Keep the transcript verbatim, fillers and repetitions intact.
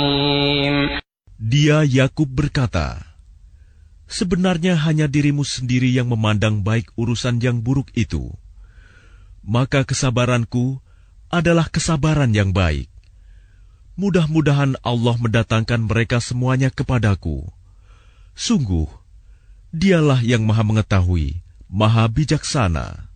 Dia Yakub berkata, sebenarnya hanya dirimu sendiri yang memandang baik urusan yang buruk itu. Maka kesabaranku adalah kesabaran yang baik. Mudah-mudahan Allah mendatangkan mereka semuanya kepadaku. Sungguh, Dialah yang Maha Mengetahui, Maha Bijaksana.